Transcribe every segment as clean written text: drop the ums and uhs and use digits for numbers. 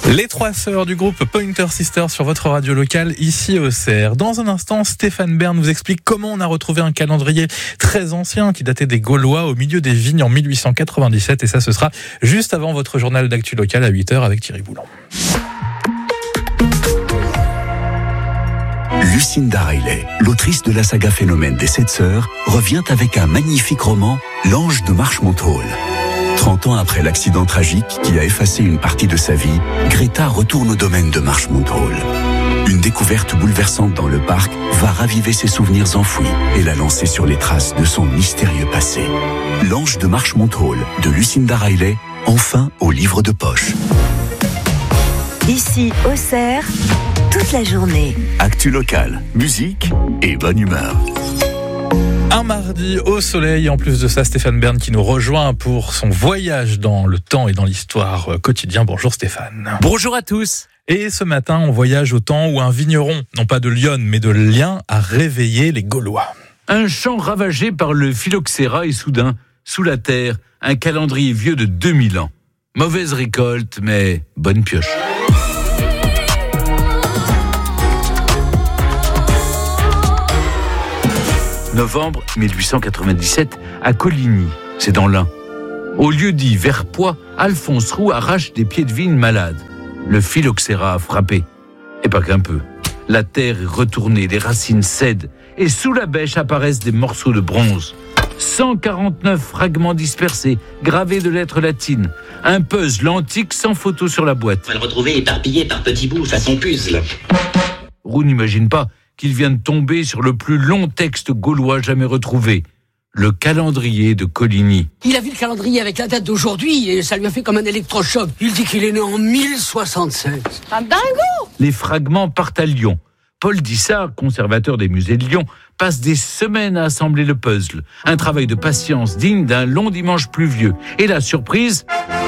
Les trois sœurs du groupe Pointer Sisters sur votre radio locale, ici au CER. Dans un instant, Stéphane Bern nous explique comment on a retrouvé un calendrier très ancien qui datait des Gaulois au milieu des vignes en 1897. Et ça, ce sera juste avant votre journal d'actu local à 8h avec Thierry Boulan. Lucinda Riley, l'autrice de la saga Phénomène des 7 sœurs, revient avec un magnifique roman, L'Ange de Marchmont Hall. 30 ans après l'accident tragique qui a effacé une partie de sa vie, Greta retourne au domaine de Marchmont Hall. Une découverte bouleversante dans le parc va raviver ses souvenirs enfouis et la lancer sur les traces de son mystérieux passé. L'Ange de Marchmont Hall de Lucinda Riley, enfin au livre de poche. Ici au CER, toute la journée. Actu locale, musique et bonne humeur. Un mardi au soleil, en plus de ça, Stéphane Bern qui nous rejoint pour son voyage dans le temps et dans l'histoire quotidien. Bonjour Stéphane. Bonjour à tous. Et ce matin, on voyage au temps où un vigneron, non pas de Lyon, mais de Lien, a réveillé les Gaulois. Un champ ravagé par le phylloxéra et soudain, sous la terre, un calendrier vieux de 2000 ans. Mauvaise récolte, mais bonne pioche. Novembre 1897, à Coligny, c'est dans l'Ain. Au lieu dit Verpoix, Alphonse Roux arrache des pieds de vigne malades. Le phylloxéra a frappé. Et pas qu'un peu. La terre est retournée, les racines cèdent, et sous la bêche apparaissent des morceaux de bronze. 149 fragments dispersés, gravés de lettres latines. Un puzzle antique sans photo sur la boîte. On va le retrouver éparpillé par petits bouts, façon puzzle. Roux n'imagine pas qu'il vient de tomber sur le plus long texte gaulois jamais retrouvé, le calendrier de Coligny. Il a vu le calendrier avec la date d'aujourd'hui et ça lui a fait comme un électrochoc. Il dit qu'il est né en 1076. Un dingo! Les fragments partent à Lyon. Paul Dissart, conservateur des musées de Lyon, passe des semaines à assembler le puzzle. Un travail de patience digne d'un long dimanche pluvieux. Et la surprise,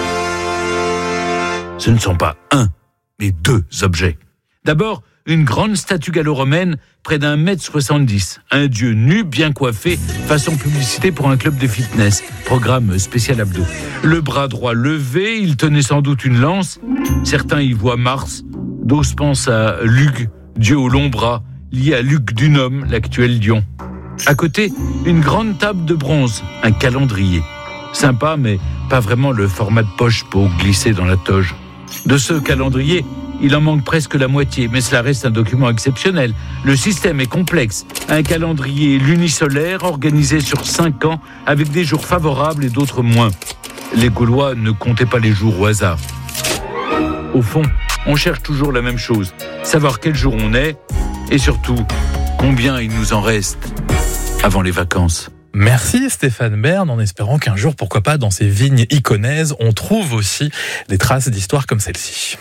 ce ne sont pas un, mais deux objets. D'abord, une grande statue gallo-romaine, près d'1,70 m. Un dieu nu, bien coiffé, façon publicité pour un club de fitness. Programme spécial abdo. Le bras droit levé, il tenait sans doute une lance. Certains y voient Mars. D'autres pensent à Lugh, dieu aux longs bras, lié à Luc Dunhomme, l'actuel lion. À côté, une grande table de bronze, un calendrier. Sympa, mais pas vraiment le format de poche pour glisser dans la toge. De ce calendrier, il en manque presque la moitié, mais cela reste un document exceptionnel. Le système est complexe. Un calendrier lunisolaire organisé sur 5 ans avec des jours favorables et d'autres moins. Les Gaulois ne comptaient pas les jours au hasard. Au fond, on cherche toujours la même chose. Savoir quel jour on est et surtout, combien il nous en reste avant les vacances. Merci Stéphane Bern, en espérant qu'un jour, pourquoi pas, dans ces vignes iconaises, on trouve aussi des traces d'histoire comme celle-ci.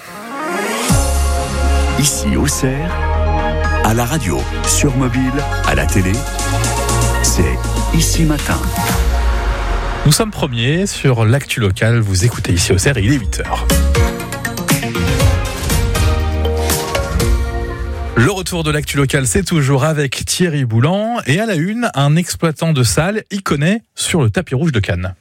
Ici au CER, à la radio, sur mobile, à la télé, c'est Ici Matin. Nous sommes premiers sur l'actu local, vous écoutez ici au CER et il est 8h. Le retour de l'actu local, c'est toujours avec Thierry Boulan et à la une, un exploitant de salle iconé sur le tapis rouge de Cannes.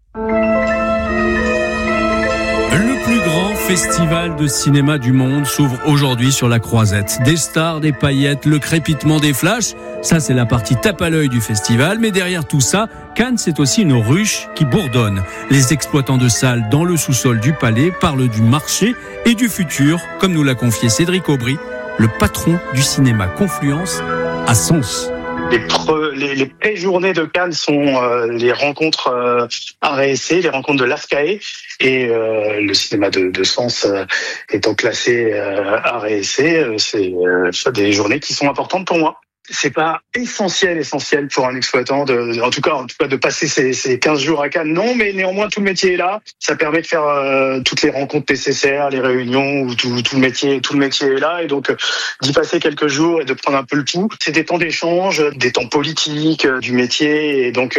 Le plus grand festival de cinéma du monde s'ouvre aujourd'hui sur la Croisette. Des stars, des paillettes, le crépitement des flashs, ça c'est la partie tape à l'œil du festival. Mais derrière tout ça, Cannes c'est aussi une ruche qui bourdonne. Les exploitants de salles dans le sous-sol du palais parlent du marché et du futur, comme nous l'a confié Cédric Aubry, le patron du cinéma Confluence à Sens. Les pré-journées de Cannes sont les rencontres Art et Essai, les rencontres de l'AFCAE et le cinéma de Sens étant classé Art et Essai, c'est des journées qui sont importantes pour moi. C'est pas essentiel pour un exploitant en tout cas de passer ces 15 jours à Cannes, non, mais néanmoins tout le métier est là. Ça permet de faire toutes les rencontres nécessaires, les réunions où tout le métier est là, et donc d'y passer quelques jours et de prendre un peu le pouls. C'est des temps d'échange, des temps politiques du métier, et donc il y a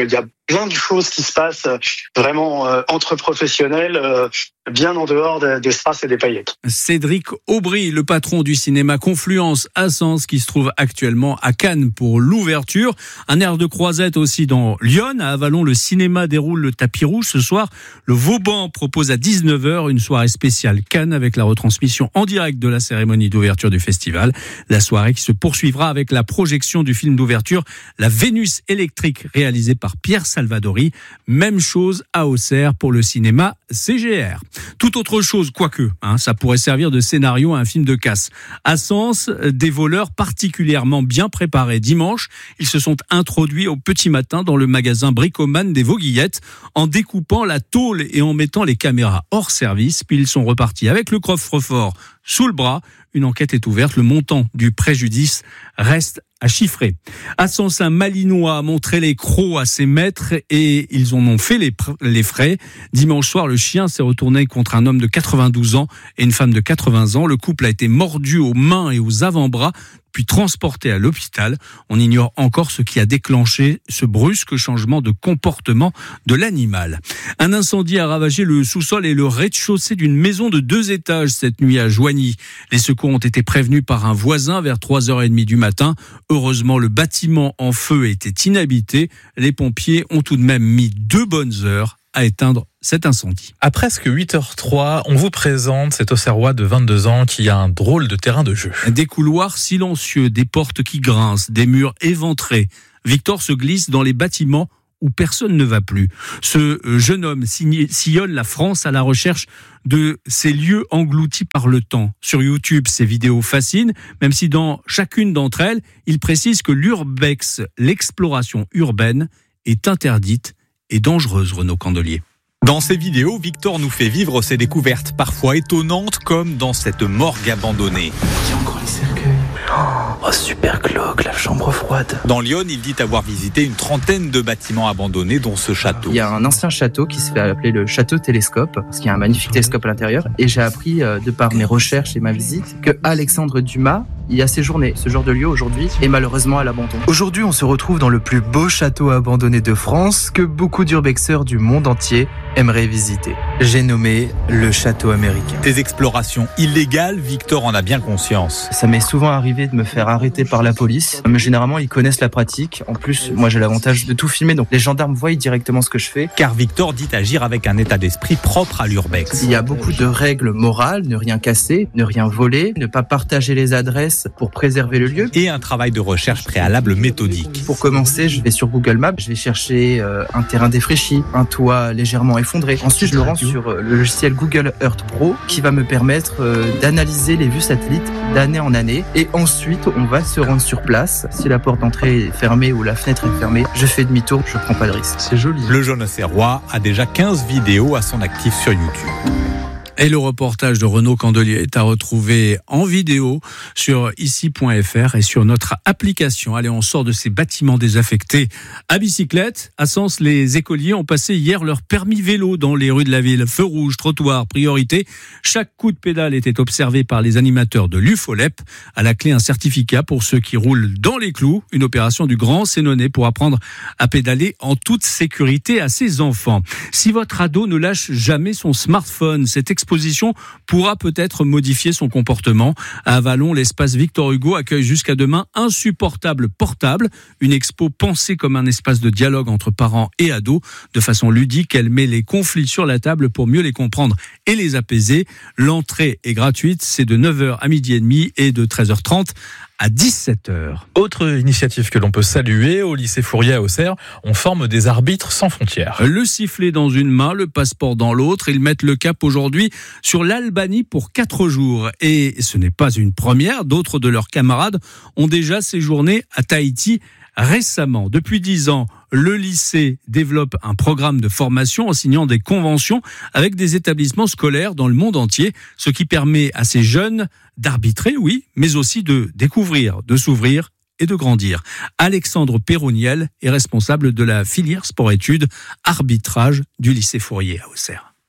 plein de choses qui se passent vraiment entre professionnels, bien en dehors des strass et des paillettes. Cédric Aubry, le patron du cinéma Confluence à Sens, qui se trouve actuellement à Cannes pour l'ouverture. Un air de croisette aussi dans Lyon. À Avallon, le cinéma déroule le tapis rouge. Ce soir, le Vauban propose à 19h une soirée spéciale Cannes avec la retransmission en direct de la cérémonie d'ouverture du festival. La soirée qui se poursuivra avec la projection du film d'ouverture La Vénus électrique, réalisé par Pierre Salvadori. Même chose à Auxerre pour le cinéma CGR. Tout autre chose, quoique, ça pourrait servir de scénario à un film de casse. À Sens, des voleurs particulièrement bien préparés. Dimanche, ils se sont introduits au petit matin dans le magasin Bricoman des Vauguillettes en découpant la tôle et en mettant les caméras hors service. Puis ils sont repartis avec le coffre-fort sous le bras. Une enquête est ouverte. Le montant du préjudice reste à chiffrer. À Sens, un Malinois a montré les crocs à ses maîtres et ils en ont fait les frais. Dimanche soir, le chien s'est retourné contre un homme de 92 ans et une femme de 80 ans. Le couple a été mordu aux mains et aux avant-bras, puis transporté à l'hôpital. On ignore encore ce qui a déclenché ce brusque changement de comportement de l'animal. Un incendie a ravagé le sous-sol et le rez-de-chaussée d'une maison de 2 étages cette nuit à Joigny. Les secours ont été prévenus par un voisin vers 3h30 du matin. Heureusement, le bâtiment en feu était inhabité. Les pompiers ont tout de même mis 2 bonnes heures à éteindre cet incendie. À presque 8h03, on vous présente cet Auxerrois de 22 ans qui a un drôle de terrain de jeu. Des couloirs silencieux, des portes qui grincent, des murs éventrés. Victor se glisse dans les bâtiments où personne ne va plus. Ce jeune homme sillonne la France à la recherche de ces lieux engloutis par le temps. Sur YouTube, ces vidéos fascinent, même si dans chacune d'entre elles, il précise que l'urbex, l'exploration urbaine, est interdite et dangereuse, Renaud Candelier. Dans ces vidéos, Victor nous fait vivre ses découvertes, parfois étonnantes, comme dans cette morgue abandonnée. Il y a encore les cercueils. Oh, super glauque, la chambre froide. Dans Lyon, il dit avoir visité une trentaine de bâtiments abandonnés, dont ce château. Il y a un ancien château qui se fait appeler le château télescope, parce qu'il y a un magnifique télescope à l'intérieur. Et j'ai appris, de par mes recherches et ma visite, que Alexandre Dumas y a séjourné. Ce genre de lieu aujourd'hui est malheureusement à l'abandon. Aujourd'hui, on se retrouve dans le plus beau château abandonné de France que beaucoup d'urbexeurs du monde entier aimeraient visiter. J'ai nommé le château américain. Des explorations illégales, Victor en a bien conscience. Ça m'est souvent arrivé de me faire arrêter par la police, mais généralement ils connaissent la pratique. En plus, moi j'ai l'avantage de tout filmer, donc les gendarmes voient directement ce que je fais. Car Victor dit agir avec un état d'esprit propre à l'urbex. Il y a beaucoup de règles morales, ne rien casser, ne rien voler, ne pas partager les adresses pour préserver le lieu. Et un travail de recherche préalable méthodique. Pour commencer, je vais sur Google Maps, je vais chercher un terrain défraîchi, un toit légèrement effondré. Ensuite, je me rends sur le logiciel Google Earth Pro qui va me permettre d'analyser les vues satellites d'année en année. Et ensuite, on va se rendre sur place. Si la porte d'entrée est fermée ou la fenêtre est fermée, je fais demi-tour, je prends pas de risque. C'est joli. Le jeune Auxerrois a déjà 15 vidéos à son actif sur YouTube. Et le reportage de Renaud Candelier est à retrouver en vidéo sur ici.fr et sur notre application. Allez, on sort de ces bâtiments désaffectés à bicyclette. À Sens, les écoliers ont passé hier leur permis vélo dans les rues de la ville. Feu rouge, trottoir, priorité. Chaque coup de pédale était observé par les animateurs de l'UFOLEP. À la clé, un certificat pour ceux qui roulent dans les clous. Une opération du Grand Sénonais pour apprendre à pédaler en toute sécurité à ses enfants. Si votre ado ne lâche jamais son smartphone, cette exposition pourra peut-être modifier son comportement. À Avallon, l'espace Victor Hugo accueille jusqu'à demain Insupportable Portable, une expo pensée comme un espace de dialogue entre parents et ados. De façon ludique, elle met les conflits sur la table pour mieux les comprendre et les apaiser. L'entrée est gratuite, c'est de 9h à 12h30 et de 13h30 à 17h. Autre initiative que l'on peut saluer, au lycée Fourier à Auxerre, on forme des arbitres sans frontières. Le sifflet dans une main, le passeport dans l'autre. Ils mettent le cap aujourd'hui sur l'Albanie pour 4 jours. Et ce n'est pas une première. D'autres de leurs camarades ont déjà séjourné à Tahiti récemment. Depuis 10 ans, le lycée développe un programme de formation en signant des conventions avec des établissements scolaires dans le monde entier, ce qui permet à ces jeunes d'arbitrer, oui, mais aussi de découvrir, de s'ouvrir et de grandir. Alexandre Perroniel est responsable de la filière sport-études arbitrage du lycée Fourier à Auxerre.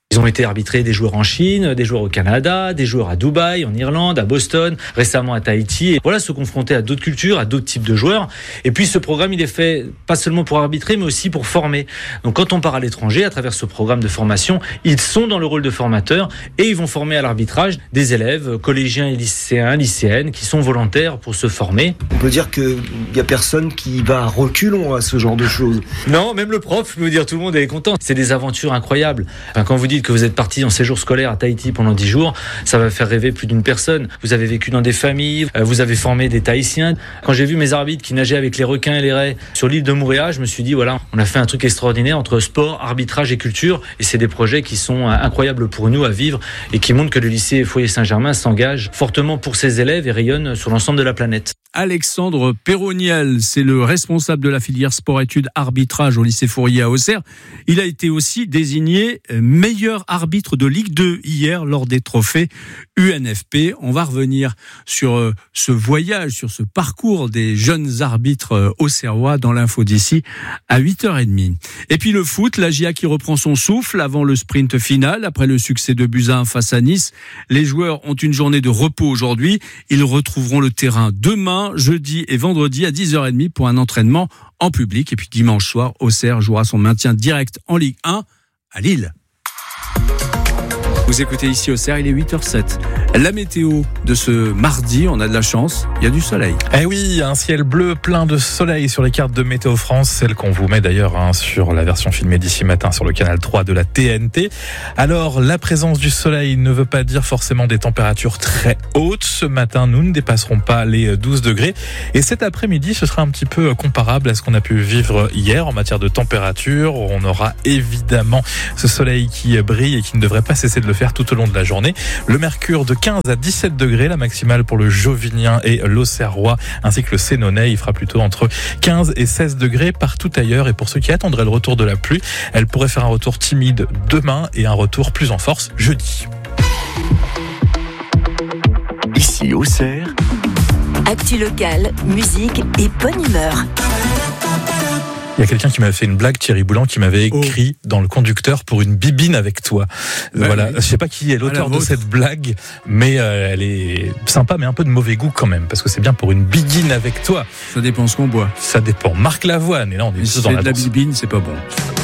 Ils ont été arbitrés des joueurs en Chine, des joueurs au Canada, des joueurs à Dubaï, en Irlande, à Boston, récemment à Tahiti. Et voilà, se confronter à d'autres cultures, à d'autres types de joueurs. Et puis ce programme, il est fait pas seulement pour arbitrer, mais aussi pour former. Donc quand on part à l'étranger, à travers ce programme de formation, ils sont dans le rôle de formateurs et ils vont former à l'arbitrage des élèves, collégiens et lycéens, lycéennes, qui sont volontaires pour se former. On peut dire qu'il n'y a personne qui va à reculons à ce genre de choses. Non, même le prof, je peux vous dire, tout le monde est content. C'est des aventures incroyables. Enfin, quand vous dites que vous êtes parti en séjour scolaire à Tahiti pendant 10 jours, ça va faire rêver plus d'une personne. Vous avez vécu dans des familles, vous avez formé des Tahitiens. Quand j'ai vu mes arbitres qui nageaient avec les requins et les raies sur l'île de Moorea, je me suis dit, voilà, on a fait un truc extraordinaire entre sport, arbitrage et culture. Et c'est des projets qui sont incroyables pour nous à vivre et qui montrent que le lycée Foyer Saint-Germain s'engage fortement pour ses élèves et rayonne sur l'ensemble de la planète. Alexandre Perroniel, c'est le responsable de la filière sport-études arbitrage au lycée Fourier à Auxerre. Il a été aussi désigné meilleur arbitre de Ligue 2 hier lors des trophées UNFP. On va revenir sur ce voyage, sur ce parcours des jeunes arbitres auxerrois dans l'info d'ici à 8h30. Et puis le foot, la GIA qui reprend son souffle avant le sprint final. Après le succès de Buzyn face à Nice, les joueurs ont une journée de repos aujourd'hui. Ils retrouveront le terrain demain, jeudi et vendredi à 10h30 pour un entraînement en public. Et puis dimanche soir, Auxerre jouera son maintien direct en Ligue 1 à Lille. Vous écoutez ici Auxerre, il est 8h07. La météo de ce mardi, on a de la chance, il y a du soleil. Eh oui, un ciel bleu plein de soleil sur les cartes de Météo France, celle qu'on vous met d'ailleurs sur la version filmée d'ici matin sur le canal 3 de la TNT. Alors, la présence du soleil ne veut pas dire forcément des températures très hautes. Ce matin, nous ne dépasserons pas les 12 degrés. Et cet après-midi, ce sera un petit peu comparable à ce qu'on a pu vivre hier en matière de température. On aura évidemment ce soleil qui brille et qui ne devrait pas cesser de le faire tout au long de la journée. Le mercure de 15 à 17 degrés, la maximale pour le Jovinien et l'Auxerrois, ainsi que le Sénonais. Il fera plutôt entre 15 et 16 degrés partout ailleurs. Et pour ceux qui attendraient le retour de la pluie, elle pourrait faire un retour timide demain et un retour plus en force jeudi. Ici Auxerre, actu locale, musique et bonne humeur. Il y a quelqu'un qui m'avait fait une blague, Thierry Boulan, qui m'avait écrit dans le conducteur pour une bibine avec toi. Voilà. Je sais pas qui est l'auteur de cette blague, mais elle est sympa, mais un peu de mauvais goût quand même, parce que c'est bien pour une bibine avec toi. Ça dépend ce qu'on boit. Ça dépend. Marc Lavoine, et là on est tous dans la bibine, c'est pas bon.